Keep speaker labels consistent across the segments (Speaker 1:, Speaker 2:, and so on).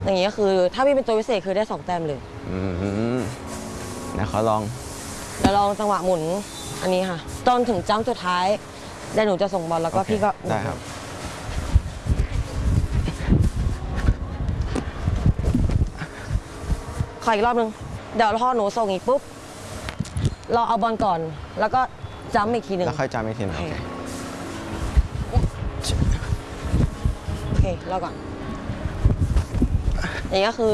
Speaker 1: อย่างนี้ก็คือถ้าพี่เป็นตัวพิเศษคือได้2 แต้มเลย
Speaker 2: นะขอลอง
Speaker 1: เดี๋ยวลองจังหวะหมุนอันนี้ค่ะจนถึงจัมป์สุดท้ายเดี๋ยวหนูจะส่งบอลแล้วก็พี่ก็
Speaker 2: ได้ครับ
Speaker 1: ขออีกรอบนึงเดี๋ยวพอหนูส่งอีกปุ๊บเราเอาบอลก่อนแล้วก็จัมป์อีกทีหนึ่ง
Speaker 2: แล้วค่อยจัมป์อีกทีนึง
Speaker 1: โอเครอก่อนอย่างนี้ก็คือ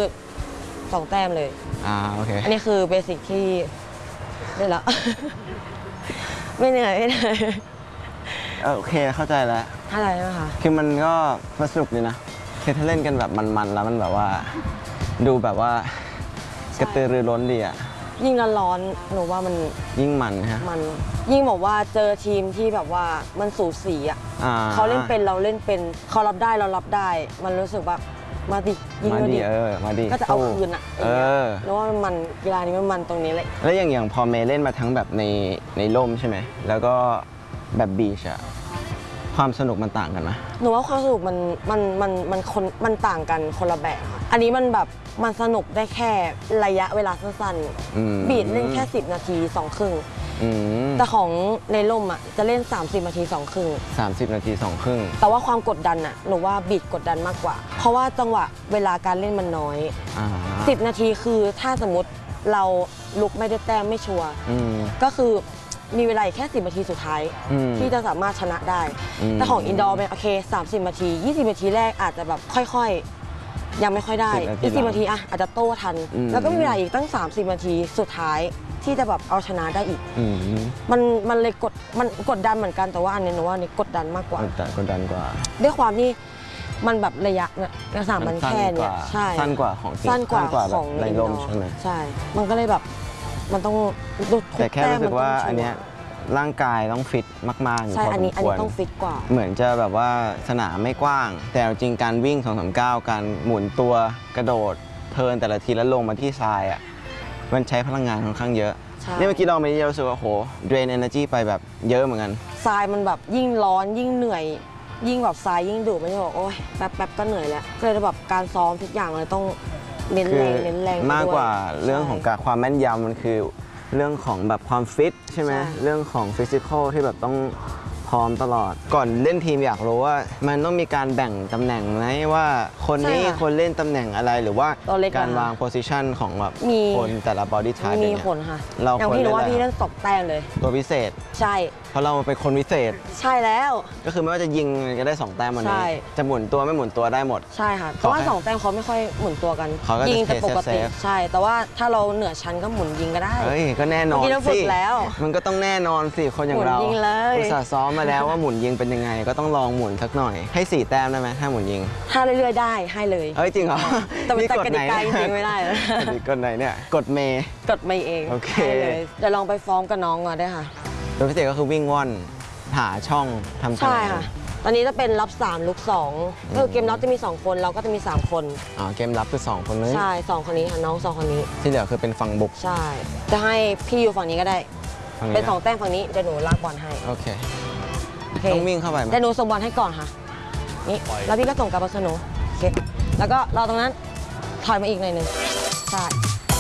Speaker 1: 2 แต้มเลย
Speaker 2: โอเค
Speaker 1: อันนี้คือเบสิกที่ได้แล้วไม่เหนื่อย
Speaker 2: โอเคเข้าใจแล้ว
Speaker 1: อะไรนะคะ
Speaker 2: คือมันก็สนุกดีนะคือถ้าเล่นกันแบบมันๆแล้วมันแบบว่าดูแบบว่ากระตือรือร้นดีอ่ะ
Speaker 1: ยิ่งร้อนหนูว่ามัน
Speaker 2: ยิ่งมันฮะ
Speaker 1: มันยิ่งบอกว่าเจอทีมที่แบบว่ามันสูสีอ่ะเขาเล่นเป็นเราเล่นเป็นเขารับได้เรารับได้มันรู้สึกแบบมาดิยิงมาดิ
Speaker 2: มาดิ
Speaker 1: ก็จะเอาคืนอ่ะแล้วว่ามันกีฬานี้มันตรงนี้เลย
Speaker 2: แล้วอย่างพอเมย์เล่นมาทั้งแบบในร่มใช่ไหมแล้วก็แบบบีชอะความสนุกมันต่างกันไหม
Speaker 1: หนูว่าความสนุกมันต่างกันคนละแบบอันนี้มันแบบมันสนุกได้แค่ระยะเวลาสั้นๆบีชเล่นแค่10 นาที2 ครึ่งแต่ของในร่มอ่ะจะเล่น30 นาที2 ครึ่ง
Speaker 2: 30 นาที2 ครึ่ง
Speaker 1: แต่ว่าความกดดันอ่ะหนูว่าบีชกดดันมากกว่าเพราะว่าจังหวะเวลาการเล่นมันน้อย10 นาทีคือถ้าสมมติเราลุกไม่ได้แต้มไม่ชัวร์ก็คือมีเวลาแค่10 นาทีสุดท้ายที่จะสามารถชนะได้แต่ของอินดอร์เป็นโอเค30 นาที20 นาทีแรกอาจจะแบบค่อยๆยังไม่ค่อยได้20 นาทีอะอาจจะโต้ทันแล้วก็มีเวลาอีกตั้ง30 นาทีสุดท้ายที่จะแบบเอาชนะได้อีกมันเลยมันกดดันเหมือนกันแต่ว่าอันนี้หนูว่านี่กดดันมากกว่
Speaker 2: ากดดันกว่า
Speaker 1: ด้วยความที่มันแบบระยะเนี่ยกระสามันแค่เนี่ย
Speaker 2: ใช่สั้นกว่าของ
Speaker 1: ของ
Speaker 2: ในร่มใช่ไหม
Speaker 1: ใช่มันก็เลยแบบมันต้อง
Speaker 2: แต่แค่รู้สึกว่าอันเนี้ยร่างกายต้องฟิตมากๆอยู่พอสมควร
Speaker 1: อันนี้ต้องฟิตกว่า
Speaker 2: เหมือนจะแบบว่าสนามไม่กว้างแต่จริงการวิ่ง2-3 ก้าวการหมุนตัวกระโดดเทิร์นแต่ละทีแล้วลงมาที่ทรายอ่ะมันใช้พลังงานค่อนข้างเยอะนี่เมื่อกี้เราไม่ได้รู้สึกว่าโหเดรนเอเนอร์จีไปแบบเยอะเหมือนกัน
Speaker 1: ทรายมันแบบยิ่งร้อนยิ่งเหนื่อยยิ่งแบบทรายยิ่งดุมันจะบอกโอ๊ยแป๊บก็เหนื่อยแล้วก็เลยแบบการซ้อมทุกอย่างเลยต้องเน้นแรง
Speaker 2: มากกว่าเรื่องของการความแม่นยำมันคือเรื่องของแบบความฟิตใช่ไหมเรื่องของฟิสิกอลที่แบบต้องพร้อมตลอดก่อนเล่นทีมอยากรู้ว่ามันต้องมีการแบ่งตำแหน่งไหมว่าคนนี้คนเล่นตำแหน่งอะไรหรือว่าการวางโพสิชันของแบบคนแต่ละบอดี้ไทป์
Speaker 1: มีคนค่ะ
Speaker 2: อย่าง
Speaker 1: พี่รู้ว่าพี่เล่น2 แต้มเลย
Speaker 2: ตัวพิเศษ
Speaker 1: ใช่
Speaker 2: เพราะเราเป็นคนพิเศษ
Speaker 1: ใช่แล้ว
Speaker 2: ก็คือไม่ว่าจะยิงก็ได้2 แต้มวันนี้จะหมุนตัวไม่หมุนตัวได้หมด
Speaker 1: ใช่ค่ะเพราะว่า2 แต้มเขาไม่ค่อยหมุนตัวกันยิงแต่ปกติใช่แต่ว่าถ้าเราเหนือชั้นก็หมุนยิงก็ได้
Speaker 2: เฮ้ยก็แน่นอน
Speaker 1: สิ
Speaker 2: มันก็ต้องแน่นอนสิคนอย่างเราอุตส่าห์ซ้อมมาแล้วว่าหมุนยิงเป็นยังไงก็ต้องลองหมุนสักหน่อยให้4 แต้มได้ไหมถ้าหมุนยิง
Speaker 1: ถ้าเรื่อยๆได้ให้เลย
Speaker 2: เฮ้ยจริงเหรอ
Speaker 1: แต่เป็นกติกาจริงไม่ได้
Speaker 2: กฎไหนเนี่ยกฎเมย์
Speaker 1: เอง
Speaker 2: โอเค
Speaker 1: เลยเดี๋ยวลองไปฟ้องกับน้องก่อนได้ค่ะ
Speaker 2: โดยพิเศษก็คือวิ่งว่อนหาช่องทำ
Speaker 1: ใช่ค่ะตอนนี้จะเป็นรับ3ลุก2ก็คือเกมรับจะมี2 คนเราก็จะมี3 คน
Speaker 2: เกมรับคือ2 คนนี้
Speaker 1: ใช่2 คนนี้ค่ะน้อง2 คนนี้
Speaker 2: ที่เหลือคือเป็นฝั่งบุก
Speaker 1: ใช่จะให้พี่อยู่ฝั่งนี้ก็ได้เป็น2 แต้มฝั่งนี้เดี๋ยวหนูลากบอลให้
Speaker 2: โอเคต้องวิ่งเข้าไป
Speaker 1: เดี๋ยวหนูส่งบอลให้ก่อนค่ะนี่แล้วพี่ก็ส่งกลับมาคือหนูโอเคแล้วก็เราตรงนั้นถอยมาอีกหน่อยนึงใช่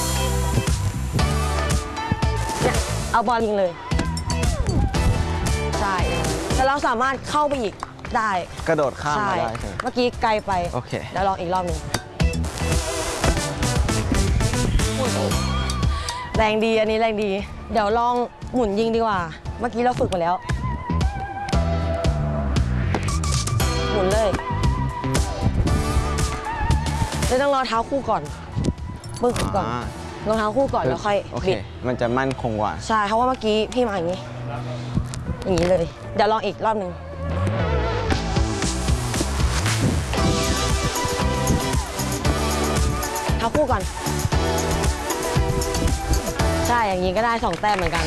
Speaker 1: เนี่ยเอาบอลยิงเลยใช่แต่เราสามารถเข้าไปอีกได้
Speaker 2: กระโดดข้ามมาได้
Speaker 1: เมื่อกี้ไกลไป
Speaker 2: โอเค
Speaker 1: เดี๋ยวลองอีกรอบหนึ่งแรงดีอันนี้แรงดีเดี๋ยวลองหมุนยิงดีกว่าเมื่อกี้เราฝึกมาแล้วหมุนเลยต้องรอเท้าคู่ก่อนปึ๊กก่อนรองเท้าคู่ก่อนแล้วค่อยบิด
Speaker 2: มันจะมั่นคงกว่า
Speaker 1: ใช่เพราะว่าเมื่อกี้พี่มาอย่างนี้เลยเดี๋ยวลองอีกรอบหนึ่งเท้าคู่ก่อนใช่อย่างนี้ก็ได้2 แต้มเหมือนกัน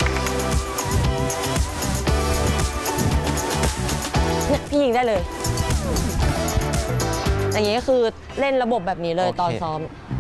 Speaker 1: เนี่ยพี่ยิงได้เลยอย่างนี้ก็คือเล่นระบบแบบนี้เลยตอนซ้อม